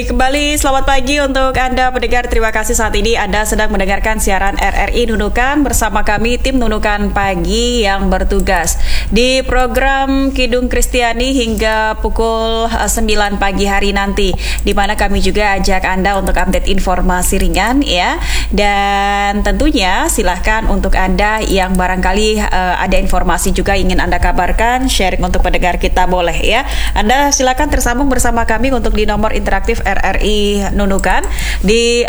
Kembali selamat pagi untuk Anda pendengar. Terima kasih saat ini Anda sedang mendengarkan siaran RRI Nunukan bersama kami tim Nunukan Pagi yang bertugas di program Kidung Kristiani hingga pukul 9 pagi hari nanti, di mana kami juga ajak Anda untuk update informasi ringan ya. Dan tentunya silahkan untuk Anda yang barangkali ada informasi juga ingin Anda kabarkan, sharing untuk pendengar kita boleh ya. Anda silahkan tersambung bersama kami untuk di nomor interaktif RRI Nunukan di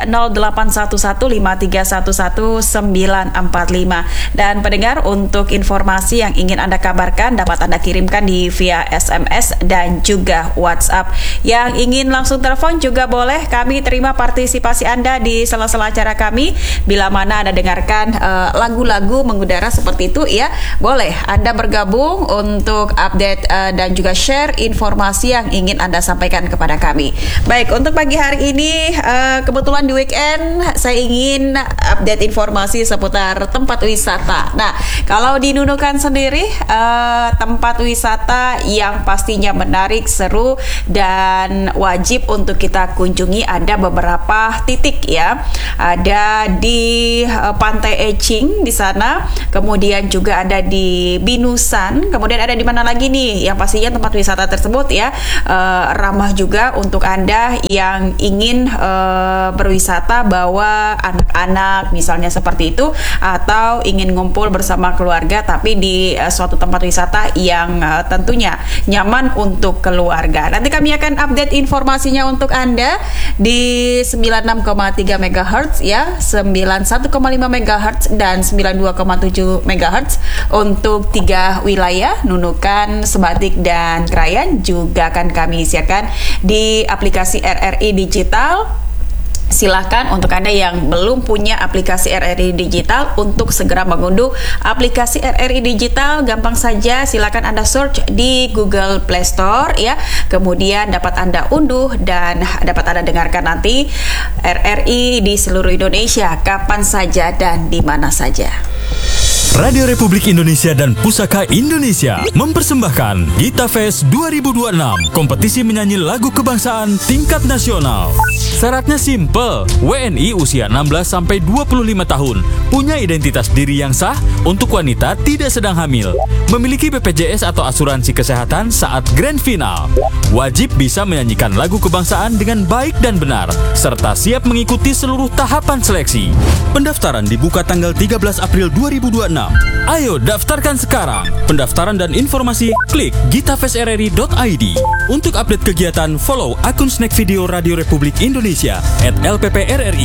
08115311945. Dan pendengar, untuk informasi yang ingin Anda kabarkan dapat Anda kirimkan di via SMS dan juga WhatsApp. Yang ingin langsung telepon juga boleh, kami terima partisipasi Anda di sela-sela acara kami. Bila mana Anda dengarkan lagu-lagu mengudara seperti itu ya, boleh Anda bergabung untuk update dan juga share informasi yang ingin Anda sampaikan kepada kami. Baik, untuk pagi hari ini kebetulan di weekend saya ingin update informasi seputar tempat wisata. Nah, kalau di Nunukan sendiri tempat wisata yang pastinya menarik, seru dan wajib untuk kita kunjungi ada beberapa titik ya. Ada di Pantai Ecing di sana, kemudian juga ada di Binusan, kemudian ada di mana lagi nih yang pastinya tempat wisata tersebut ya ramah juga untuk Anda yang ingin berwisata bawa anak-anak misalnya seperti itu, atau ingin ngumpul bersama keluarga tapi di suatu tempat wisata yang tentunya nyaman untuk keluarga. Nanti kami akan update informasinya untuk Anda di 96,3 MHz ya, 91,5 MHz dan 92,7 MHz untuk 3 wilayah Nunukan, Sebatik dan Krayan. Juga akan kami siarkan di aplikasi RRI Digital. Silahkan untuk Anda yang belum punya aplikasi RRI Digital untuk segera mengunduh aplikasi RRI Digital. Gampang saja, silahkan Anda search di Google Play Store ya. Kemudian dapat Anda unduh dan dapat Anda dengarkan nanti RRI di seluruh Indonesia kapan saja dan di mana saja. Radio Republik Indonesia dan Pusaka Indonesia mempersembahkan Gita Fest 2026, kompetisi menyanyi lagu kebangsaan tingkat nasional. Syaratnya simple, WNI usia 16-25 tahun, punya identitas diri yang sah, untuk wanita tidak sedang hamil, memiliki BPJS atau asuransi kesehatan saat grand final, wajib bisa menyanyikan lagu kebangsaan dengan baik dan benar, serta siap mengikuti seluruh tahapan seleksi. Pendaftaran dibuka tanggal 13 April 2026. Ayo daftarkan sekarang. Pendaftaran dan informasi klik gitafestrri.id. Untuk update kegiatan, follow akun Snack Video Radio Republik Indonesia @LPPRRI.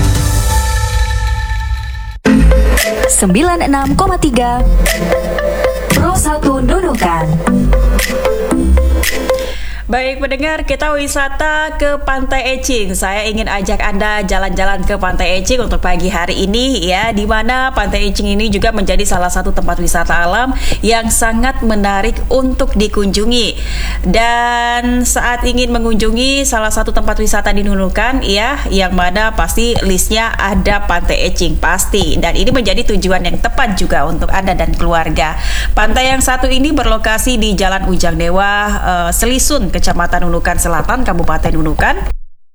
96,3 Pro 1 Nunukan. Baik pendengar, kita wisata ke Pantai Ecing. Saya ingin ajak Anda jalan-jalan ke Pantai Ecing untuk pagi hari ini ya, di mana Pantai Ecing ini juga menjadi salah satu tempat wisata alam yang sangat menarik untuk dikunjungi. Dan saat ingin mengunjungi salah satu tempat wisata di Nunukan ya, yang mana pasti listnya ada Pantai Ecing pasti. Dan ini menjadi tujuan yang tepat juga untuk Anda dan keluarga. Pantai yang satu ini berlokasi di Jalan Ujang Dewa, Selisun, Kecamatan Nunukan Selatan, Kabupaten Nunukan,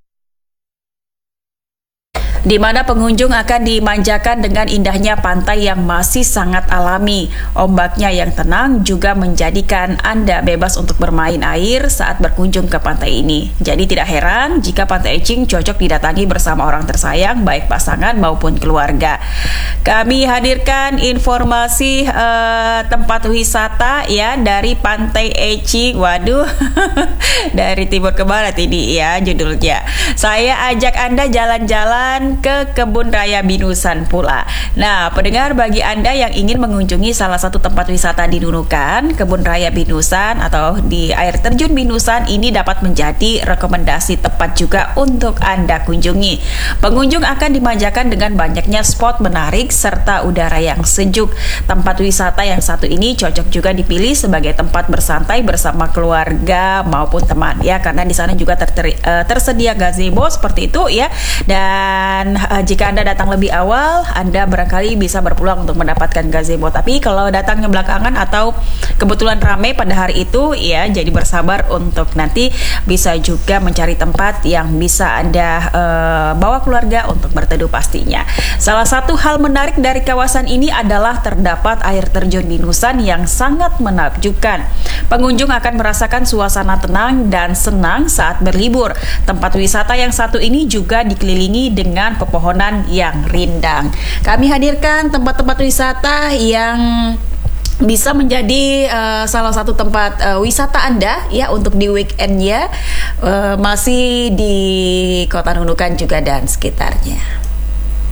di mana pengunjung akan dimanjakan dengan indahnya pantai yang masih sangat alami. Ombaknya yang tenang juga menjadikan Anda bebas untuk bermain air saat berkunjung ke pantai ini. Jadi tidak heran jika Pantai Ecing cocok didatangi bersama orang tersayang, baik pasangan maupun keluarga. Kami hadirkan informasi tempat wisata ya dari Pantai Ecing. Waduh, dari timur ke barat ini ya judulnya. Saya ajak Anda jalan-jalan ke Kebun Raya Binusan pula. Nah, pendengar, bagi Anda yang ingin mengunjungi salah satu tempat wisata di Nunukan, Kebun Raya Binusan atau di air terjun Binusan ini dapat menjadi rekomendasi tepat juga untuk Anda kunjungi. Pengunjung akan dimanjakan dengan banyaknya spot menarik serta udara yang sejuk. Tempat wisata yang satu ini cocok juga dipilih sebagai tempat bersantai bersama keluarga maupun teman ya, karena di sana juga tersedia gazebo seperti itu ya. Dan jika Anda datang lebih awal, Anda barangkali bisa berpeluang untuk mendapatkan gazebo. Tapi kalau datangnya belakangan atau kebetulan ramai pada hari itu, ya jadi bersabar untuk nanti bisa juga mencari tempat yang bisa Anda bawa keluarga untuk berteduh pastinya. Salah satu hal menarik dari kawasan ini adalah terdapat air terjun di Nusan yang sangat menakjubkan. Pengunjung akan merasakan suasana tenang dan senang saat berlibur. Tempat wisata yang satu ini juga dikelilingi dengan pepohonan yang rindang. Kami hadirkan tempat-tempat wisata yang bisa menjadi salah satu tempat wisata Anda ya untuk di weekendnya, masih di Kota Nunukan juga dan sekitarnya.